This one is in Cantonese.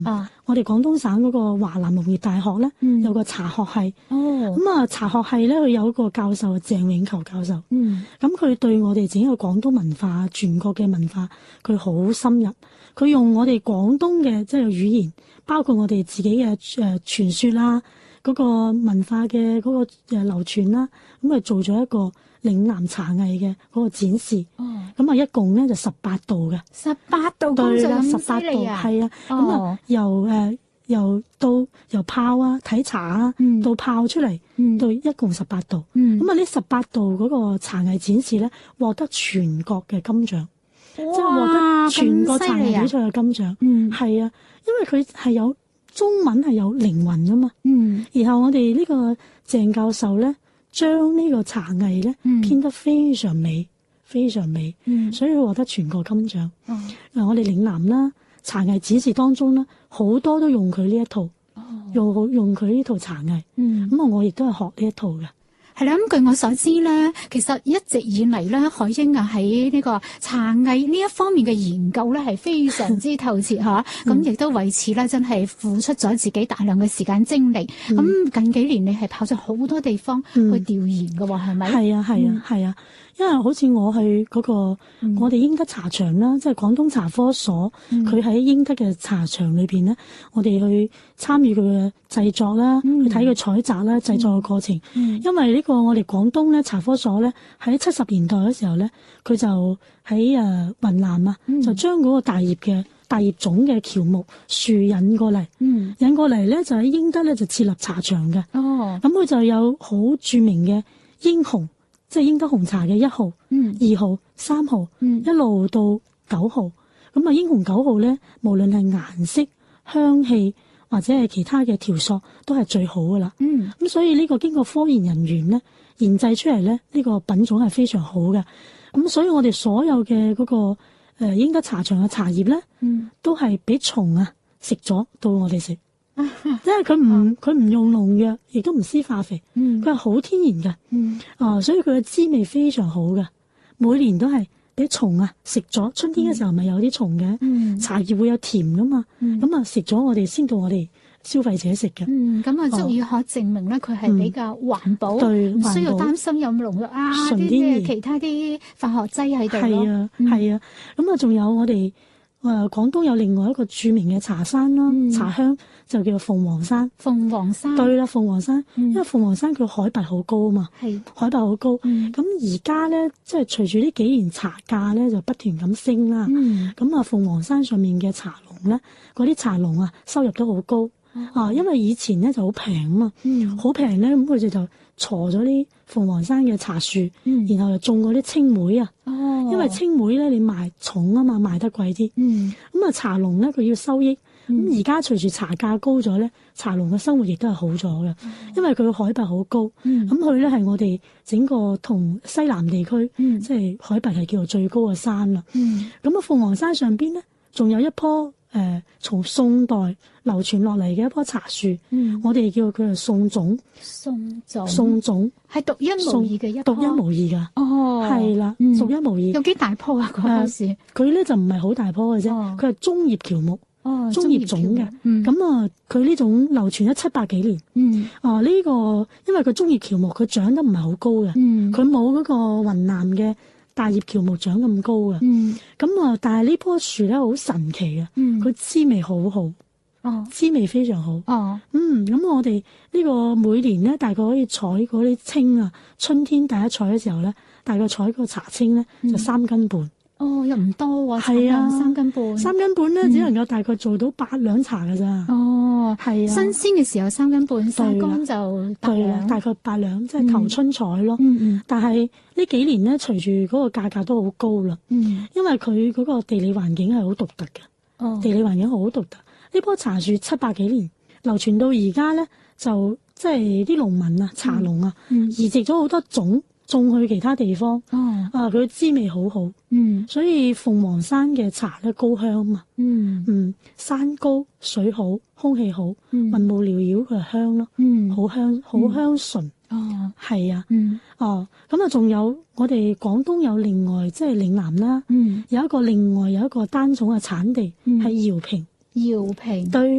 我哋廣東省嗰個華南農業大學咧，有個茶學系。茶學系咧，佢有一個教授鄭永球教授。咁佢對我哋整個廣東文化、全國嘅文化，佢好深入。佢用我哋廣東嘅即係語言，包括我哋自己嘅傳說啦，嗰個文化嘅嗰個流傳啦，咁做咗一個嶺南茶藝嘅嗰個展示。咁一共咧就18道嘅。 18道對啦咁犀利啊！ 係啊。咁由泡啊睇茶啊，到泡出嚟，到一共18道。咁呢18道嗰個茶藝展示咧，獲得全國嘅金獎。即係獲得全國茶藝比賽嘅金獎。係啊，因為佢係有中文係有靈魂噶嘛。然後我哋呢個鄭教授咧，將呢個茶藝咧編得非常美，非常美。所以佢獲得全國金獎。我哋嶺南啦，茶藝展示當中咧，好多都用佢呢一套，用佢呢套茶藝。咁我亦都係學呢一套嘅。 係啦，咁據我所知咧，其實一直以嚟咧，海英啊喺呢個茶藝呢一方面嘅研究咧係非常之透徹嚇，咁亦都為此咧真係付出咗自己大量嘅時間精力。咁近幾年你係跑咗好多地方去調研嘅喎，係咪？ 係啊，因為好似我去嗰個我哋英德茶場啦，即係廣東茶科所，佢喺英德嘅茶場裏邊咧，我哋去參與佢嘅製作啦，去睇佢採摘啦、製作嘅過程。因為呢個我哋廣東咧茶科所咧喺70年代嘅時候咧，佢就喺雲南啊，就將嗰個大葉種嘅喬木樹引過嚟，引過嚟咧就喺英德咧就設立茶場嘅。咁佢就有好著名嘅英紅，即係英德紅茶嘅1號、2號、3號，一路到9號。咁英紅9號咧，無論係顏色、香氣或者係其他嘅條索，都係最好噶啦。咁所以呢個經過科研人員咧研製出嚟咧，呢個品種係非常好嘅。咁所以我哋所有嘅嗰個英德茶場嘅茶葉咧，都係俾蟲啊食咗到我哋食。因為佢唔用農藥，亦都唔施化肥，佢係好天然嘅。所以佢嘅滋味非常好嘅。每年都係俾蟲啊食咗，春天嘅時候咪有啲蟲嘅，茶葉會有甜噶嘛，咁食咗我哋先到我哋消費者食嘅。 咁足以可證明咧，佢係比較環保，唔需要擔心有農藥啊啲其他啲化學劑喺度咯。 係啊，咁仲有我哋廣東有另外一個著名嘅茶山啦，茶鄉就叫鳳凰山。 鳳凰山對啦，鳳凰山，因為鳳凰山佢海拔好高啊嘛，海拔好高。咁而家咧，即係隨住呢幾年茶價咧就不斷咁升啦。咁鳳凰山上面嘅茶農咧，嗰啲茶農啊收入都好高。因為以前咧就好平啊嘛，好平咧，咁佢哋就鋤咗啲鳳凰山嘅茶樹，然後又種嗰啲青梅啊。因為青梅咧你賣重啊嘛，賣得貴啲。咁茶農咧佢要收益。咁而家隨住茶價高咗咧，茶農嘅生活亦都係好咗嘅，因為佢嘅海拔好高。咁佢咧係我哋整個同西南地區，即係海拔係叫做最高嘅山啦。咁鳳凰山上邊咧，仲有一棵從宋代流傳落嚟嘅一棵茶樹，我哋叫佢係宋種。宋種係獨一無二嘅一棵， 獨一無二㗎。係啦，獨一無二。 有幾大棵啊？嗰棵樹？ 佢咧就唔係好大棵嘅啫，佢係中葉喬木。中葉種嘅，咁佢呢種流傳咗700幾年。呢個因為佢中葉喬木佢長得唔係好高嘅，佢冇嗰個雲南嘅大葉喬木長咁高嘅。咁但係呢棵樹咧好神奇嘅，佢滋味好好，滋味非常好。咁我哋呢個每年咧大概可以採嗰啲青啊，春天第一採嘅時候咧，大概採個茶青咧就3斤半。 又唔多喎， 係啊 ，3斤半。 3斤半咧，只能夠大概做到8兩茶㗎咋。係啊。 新鮮嘅時候3斤半，曬乾就8兩。 大概8兩，即係頭春採咯。但係呢幾年咧，隨住嗰個價格都好高啦。因為佢嗰個地理環境係好獨特嘅。地理環境好獨特。呢棵茶樹700幾年，流傳到而家咧，就即係啲農民啊、茶農啊，移植咗好多種。種去其他地方，佢滋味好好，所以鳳凰山嘅茶咧高香嘛，山高水好，空氣好，雲霧繚繞佢係香咯，好香好香醇，係啊，咁仲有我哋廣東有另外即係嶺南啦，有一個單種嘅產地係饒平， 姚萍。 對。